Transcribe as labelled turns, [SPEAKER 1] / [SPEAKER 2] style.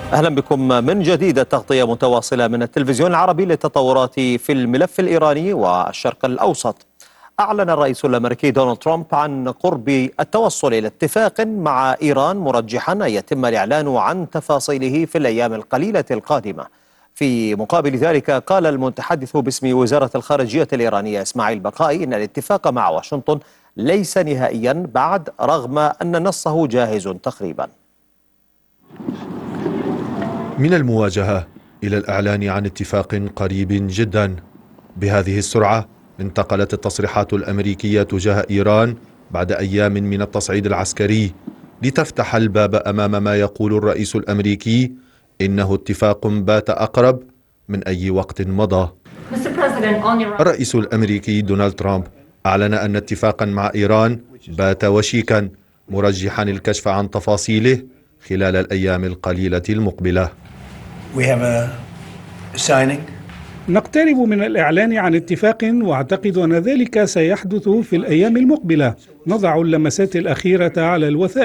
[SPEAKER 1] أهلا بكم من جديد. التغطية متواصلة من التلفزيون العربي للتطورات في الملف الإيراني والشرق الأوسط. أعلن الرئيس الأمريكي دونالد ترامب عن قرب التوصل إلى اتفاق مع إيران، مرجحا أن يتم الإعلان عن تفاصيله في الأيام القليلة القادمة. في مقابل ذلك، قال المتحدث باسم وزارة الخارجية الإيرانية إسماعيل بقائي إن الاتفاق مع واشنطن ليس نهائيا بعد، رغم أن نصه جاهز تقريبا.
[SPEAKER 2] من المواجهة إلى الإعلان عن اتفاق قريب جدا. بهذه السرعة انتقلت التصريحات الأمريكية تجاه إيران بعد أيام من التصعيد العسكري، لتفتح الباب أمام ما يقول الرئيس الأمريكي إنه اتفاق بات أقرب من أي وقت مضى. الرئيس الأمريكي دونالد ترامب أعلن أن اتفاقا مع إيران بات وشيكا، مرجحا الكشف عن تفاصيله خلال الأيام القليلة المقبلة.
[SPEAKER 3] نقترب من الإعلان عن اتفاق، وأعتقد أن ذلك سيحدث في الأيام المقبلة. نضع اللمسات الأخيرة على الوثائق